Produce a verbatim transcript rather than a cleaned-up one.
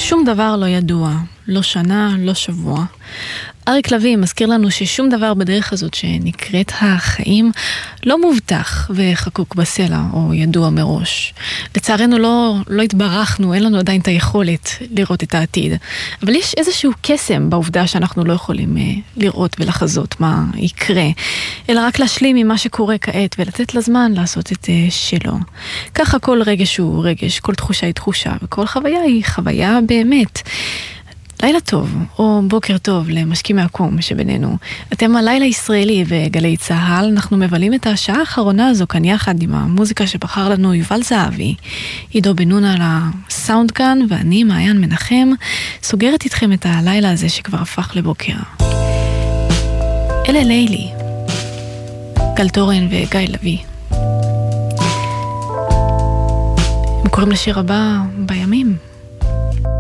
שום דבר לא ידוע, לא שנה, לא שבוע. אריק לוי מזכיר לנו ששום דבר בדרך הזאת שנקראת החיים לא מובטח וחקוק בסלע או ידוע מראש. לצערנו לא, לא התברכנו, אין לנו עדיין את היכולת לראות את העתיד. אבל יש איזשהו קסם בעובדה שאנחנו לא יכולים אה, לראות ולחזות מה יקרה, אלא רק להשלים עם מה שקורה כעת ולתת לזמן לעשות את אה, שלו. ככה כל רגש הוא רגש, כל תחושה היא תחושה וכל חוויה היא חוויה באמת. לילה טוב, או בוקר טוב למשקים מהקום שבינינו. אתם הלילה ישראלי וגלי צהל, אנחנו מבלים את השעה האחרונה הזו כאן יחד עם המוזיקה שבחר לנו יובל זהבי, עידו בן נון על הסאונד כאן, ואני מעיין מנחם, סוגרת איתכם את הלילה הזה שכבר הפך לבוקר. אלה לילי, גל תורן וגיא לוי. הם קוראים לשיר הבא בימים.